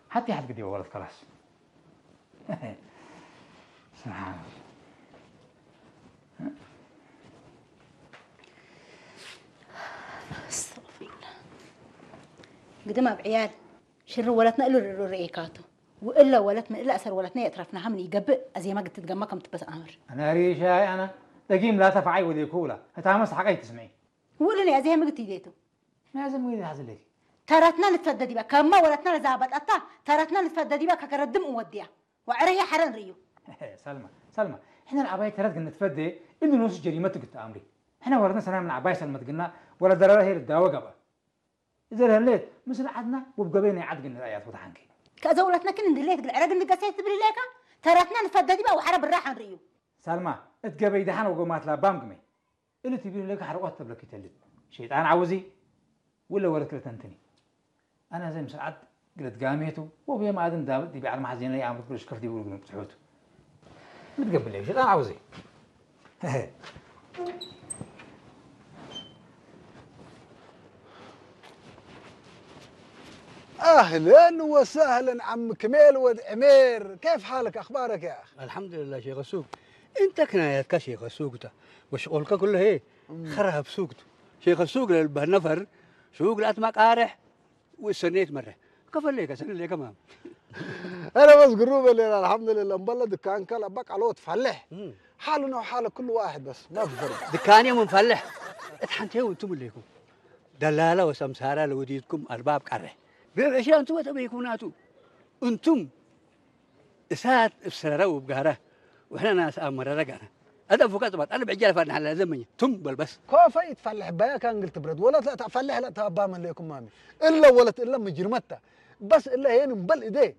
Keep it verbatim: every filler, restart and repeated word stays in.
حتى حد قد ولد خلاص. سبحان الله. استغفر الله. قدما بعيال شر ولتنا إلا رئيكاته وإلا ولتنا إلا أسر ولتنا يترفنا هم يقبل أزي ما قلت تجمعكم تبص أمر. أنا ريشاي أنا دقيم لا تفعي وذي كولا هتعمس حقي تسمعي. ولا أنا أزي ما قلت يديته. ما لازم ويدي هذا ليك. ترتنا نتفدى بقى كم ولتنا زابط أتا ترتنا نتفدى بقى كردم ووديها وعريه حرن ريو. سلمى سلمى إحنا العباية ترى قلنا نتفدى إنه نص جريمتك تأمري. إحنا وردنا سلام من عباية سلمى قلنا ولا درا هي الدواء قبل. إذا هليت مثل عدنا وبقبينا عد قلنا الآيات وضحنك. كذا ولتنا كن دليت العراق اللي قصيت بريليكا ترتنا نتفدى بقى وحرب الراحة ريو. سلمى اتقبي دحين وقومات لا بامقمي. اللي تبين لك حرقات تبلك تلد. شيطان عاوزي ولا ورث له تنتني. أنا زي مساعد قلت قاميته وبيا ما أدم دابد يبي على محزين لي عم بقول شكرتي بقول قلت بتحوته. متقبل ليش أنا عاوزي. أهلا وسهلا عم كميل ود عمير، كيف حالك أخبارك يا أخي؟ الحمد لله شيخ السوق. أنت كنايتك شيخ السوق ده وشغلك كله هي خرها بسوقته. شيخ السوق للبهنفر سوق لا ما قارح وسنيت مرة كفل ليك سنة ليك كمان. أنا بس قروب اللي الحمد لله مبلد دكان كلا بق على تفلح. حالنا وحالك كل واحد بس ما في فرق. دكاني منفلح. اتحنتوا وانتم ليكم. دلالة وسمسارة لوديتكم أرباب قاره. بيع أشياء أنتم تبيكوناتوا. أنتم إسات بسررة وبقارة وإحنا ناس أمر رجعنا. هذا فوقات بعد أنا بعجل فرنا على زمني تم بس. كيف يتفلح بيا كان قلت برد ولا لا تفلح لا تابا من ليكم مامي إلا ولا إلا مجرمتها بس إلا هين مبل إيديه